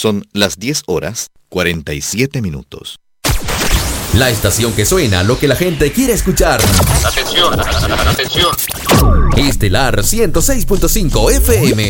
Son las 10:47. La estación que suena lo que la gente quiere escuchar. Atención, atención. Estelar 106.5 FM.